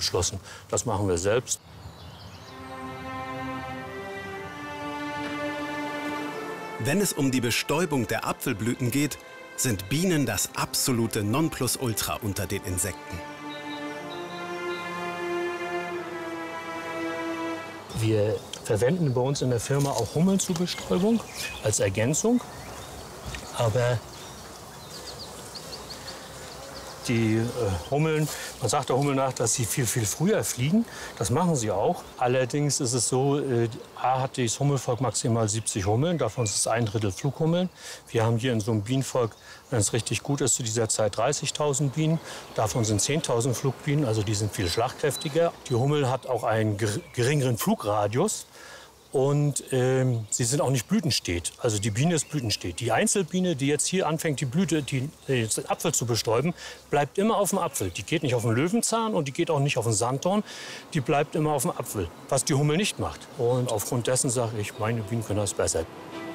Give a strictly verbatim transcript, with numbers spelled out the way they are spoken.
beschlossen, das machen wir selbst. Wenn es um die Bestäubung der Apfelblüten geht, sind Bienen das absolute Nonplusultra unter den Insekten. Wir verwenden bei uns in der Firma auch Hummeln zur Bestäubung als Ergänzung. Aber die äh, Hummeln, man sagt der Hummel nach, dass sie viel, viel früher fliegen. Das machen sie auch. Allerdings ist es so, äh, A hat das Hummelvolk maximal siebzig Hummeln, davon ist es ein Drittel Flughummeln. Wir haben hier in so einem Bienenvolk, wenn es richtig gut ist, zu dieser Zeit dreißigtausend Bienen. Davon sind zehntausend Flugbienen, also die sind viel schlagkräftiger. Die Hummel hat auch einen geringeren Flugradius. Und ähm, sie sind auch nicht blütenstet. Also die Biene ist blütenstet. Die Einzelbiene, die jetzt hier anfängt, die Blüte, die, den Apfel zu bestäuben, bleibt immer auf dem Apfel. Die geht nicht auf den Löwenzahn und die geht auch nicht auf den Sanddorn. Die bleibt immer auf dem Apfel, was die Hummel nicht macht. Und aufgrund dessen sage ich, meine Bienen können das besser.